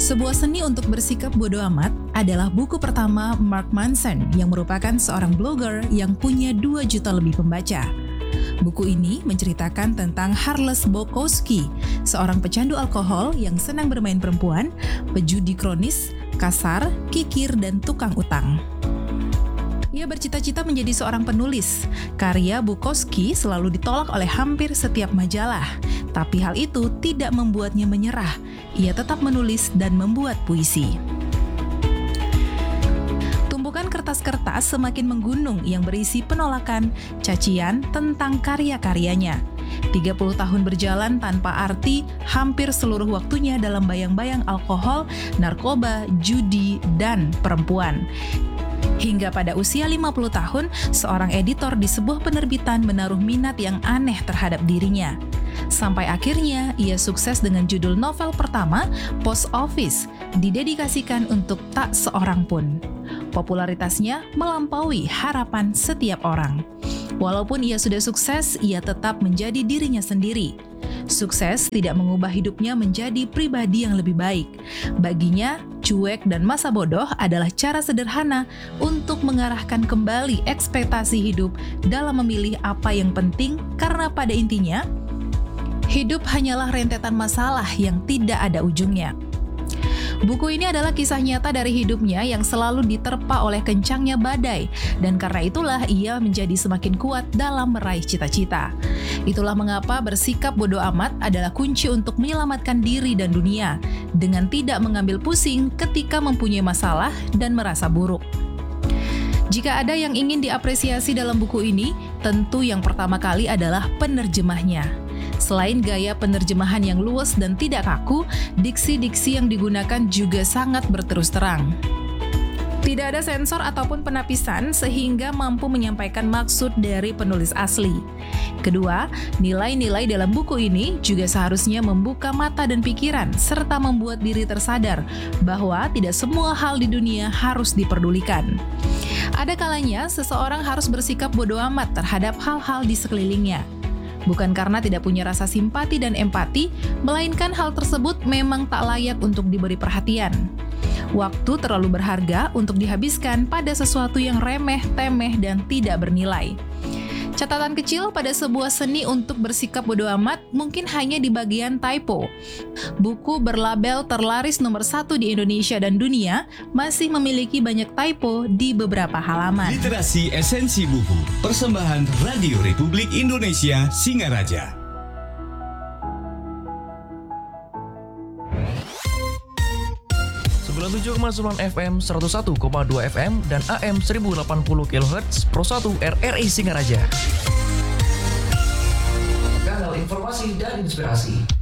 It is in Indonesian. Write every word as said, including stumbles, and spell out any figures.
Sebuah Seni untuk Bersikap Bodo Amat adalah buku pertama Mark Manson yang merupakan seorang blogger yang punya dua juta lebih pembaca. Buku ini menceritakan tentang Charles Bukowski, seorang pecandu alkohol yang senang bermain perempuan, pejudi kronis, kasar, kikir, dan tukang utang. Ia bercita-cita menjadi seorang penulis. Karya Bukowski selalu ditolak oleh hampir setiap majalah, tapi hal itu tidak membuatnya menyerah. Ia tetap menulis dan membuat puisi. Tumpukan kertas-kertas semakin menggunung yang berisi penolakan, cacian tentang karya-karyanya. tiga puluh tahun berjalan tanpa arti, hampir seluruh waktunya dalam bayang-bayang alkohol, narkoba, judi, dan perempuan. Hingga pada usia lima puluh tahun, seorang editor di sebuah penerbitan menaruh minat yang aneh terhadap dirinya. Sampai akhirnya ia sukses dengan judul novel pertama, Post Office, didedikasikan untuk tak seorang pun. Popularitasnya melampaui harapan setiap orang. Walaupun ia sudah sukses, ia tetap menjadi dirinya sendiri. Sukses tidak mengubah hidupnya menjadi pribadi yang lebih baik. Baginya, cuek dan masa bodoh adalah cara sederhana untuk mengarahkan kembali ekspektasi hidup dalam memilih apa yang penting, karena pada intinya, hidup hanyalah rentetan masalah yang tidak ada ujungnya. Buku ini adalah kisah nyata dari hidupnya yang selalu diterpa oleh kencangnya badai, dan karena itulah ia menjadi semakin kuat dalam meraih cita-cita. Itulah mengapa bersikap bodo amat adalah kunci untuk menyelamatkan diri dan dunia, dengan tidak mengambil pusing ketika mempunyai masalah dan merasa buruk. Jika ada yang ingin diapresiasi dalam buku ini, tentu yang pertama kali adalah penerjemahnya. Selain gaya penerjemahan yang luas dan tidak kaku, diksi-diksi yang digunakan juga sangat berterus terang. Tidak ada sensor ataupun penapisan sehingga mampu menyampaikan maksud dari penulis asli. Kedua, nilai-nilai dalam buku ini juga seharusnya membuka mata dan pikiran serta membuat diri tersadar bahwa tidak semua hal di dunia harus diperdulikan. Ada kalanya seseorang harus bersikap bodo amat terhadap hal-hal di sekelilingnya. Bukan karena tidak punya rasa simpati dan empati, melainkan hal tersebut memang tak layak untuk diberi perhatian. Waktu terlalu berharga untuk dihabiskan pada sesuatu yang remeh, temeh, dan tidak bernilai. Catatan kecil pada sebuah seni untuk bersikap bodo amat mungkin hanya di bagian typo. Buku berlabel terlaris nomor satu di Indonesia dan dunia masih memiliki banyak typo di beberapa halaman. Literasi Esensi Buku, persembahan Radio Republik Indonesia Singaraja. sembilan puluh tujuh koma sembilan F M, seratus satu koma dua F M, dan A M seribu delapan puluh kilohertz Pro satu R R I Singaraja. Kanal informasi dan inspirasi.